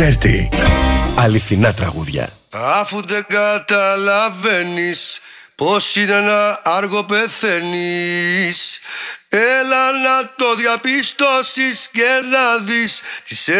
Dirty. Αληθινά τραγούδια. Αφού δεν καταλαβαίνεις πως είναι να άργο πεθαίνεις, έλα να το διαπιστώσεις και να δεις τι σε